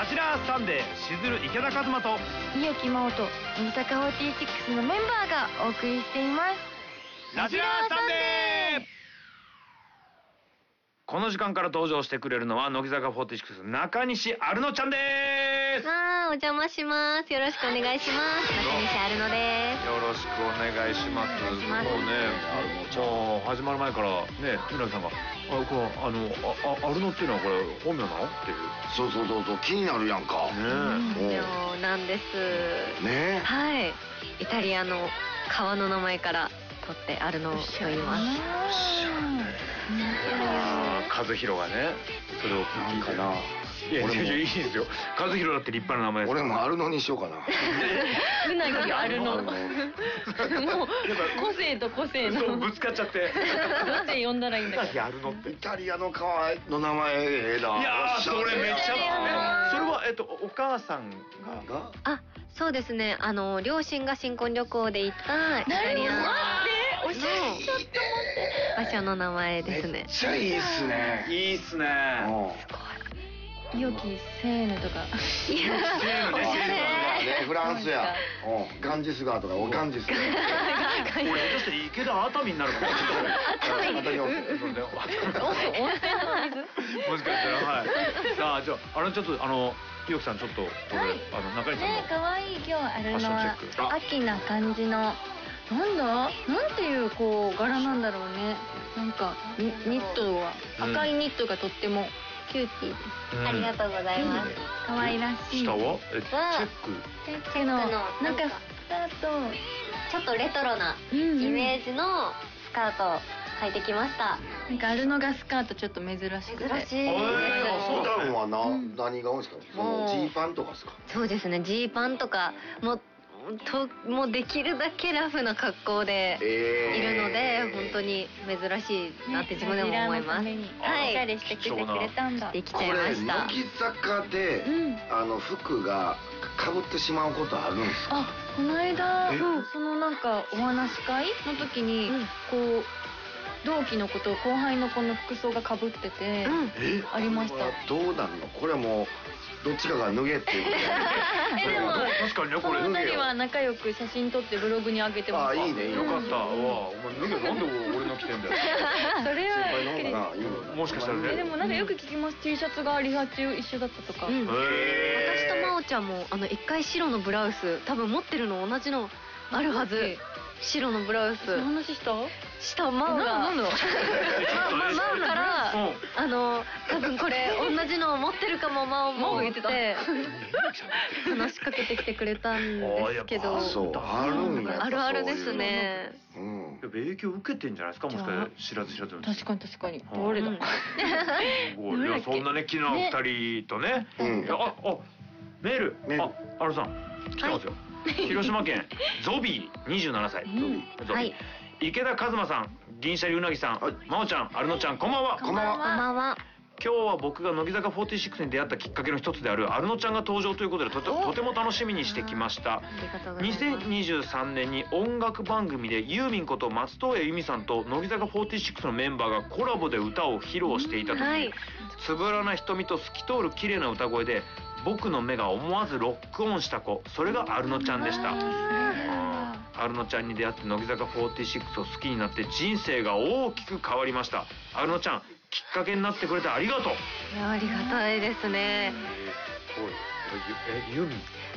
ラジラーサンデーしずる池田一馬と伊予木真央と乃木坂46のメンバーがお送りしています。 ラジラーサンデー。この時間から登場してくれるのは乃木坂46中西アルノちゃんです。 お邪魔します。よろしくお願いします。中西アルノです。 よろしくお願いします。もうね、もう始まる前からね、皆さんがこれアルノっていうのはこれ本名なのっていう。 そう気になるやんか。 本名なんですね。 はい。イタリアの川の名前から取ってアルノと言います。 和弘がね、それを聞いてな。いやいいですよ。和弘だって立派な名前です。 俺もアルノにしようかな。 うなぎアルノ。もう個性と個性の。 ぶつかっちゃって。 どっち呼んだらいいんだか。 アルノって。 イタリアの川の名前ええな。 いやそれめっちゃ。それはお母さんが。 そうですね。両親が新婚旅行で行ったイタリアのおしゃれ。ちょっと待って。 場所の名前ですね。 めっちゃいいっすね。 いいっすね。 伊予木セーヌとか。 おしゃれ。 フランスや。ガンジス川とかガンジス。 俺下手して池田熱海になるかもしれない。 熱海温泉。 もしかしたらはい。さあじゃあちょっと伊予木さんちょっとこれ中西さんの。 可愛い今日あるのは秋な感じの。なんていう柄なんだろうね。なんかニットは赤いニットがとってもキューティーです。 ありがとうございます。 可愛らしい。 下はチェックのなんかスカートちょっとレトロなイメージのスカートを履いてきました。 なんかアルノがスカートちょっと珍しくて。 珍しい。 普段は何が多いですか。そのジーパンとかですか。 そうですね。ジーパンとかもうできるだけラフな格好でいるので、本当に珍しいなって自分でも思います。 はい。しっかりしてきてくれたんだ。 できちゃいました。 乃木坂で服が被ってしまうことあるんですか。 この間そのなんかお話し会の時に同期の子と後輩の子の服装が被っててありました。 どうなんのこれもうどっちかが脱げっていう。 でも確かにねこれ。 その二人は仲良く写真撮ってブログに上げてます。 いいね。 よかった。お前脱げなんで俺の着てんだよ。 それはもしかしたらね。 でもなんかよく聞きます。T シャツがリハ中一緒だったとか。 私と真央ちゃんも一回白のブラウス多分持ってるの同じのあるはず。白のブラウス。 話した真央が真央から多分これ同じのを持ってるかも真央もって話しかけてきてくれたんですけど。 あるんや。 あるあるですね。 影響受けてんじゃないですか。もしかしたら知らず知らず。 確かに。どれだ。 いやそんなね昨日二人とね。メール。アルさん来てますよ。広島県ゾビー27歳。はい。池田一馬さん、銀シャリうなぎさん、真央ちゃん、アルノちゃん、こんばんは。 こんばんは。 今日は僕が乃木坂46に出会ったきっかけの一つであるアルノちゃんが登場ということでとても楽しみにしてきました。2023年に音楽番組でユーミンこと松任谷由実さんと乃木坂46のメンバーがコラボで歌を披露していた時、つぶらな瞳と透き通る綺麗な歌声で僕の目が思わずロックオンした子、それがアルノちゃんでした。アルノちゃんに出会って乃木坂46を好きになって人生が大きく変わりました。アルノちゃんきっかけになってくれてありがとう。 いやありがたいですね。 ユーミン。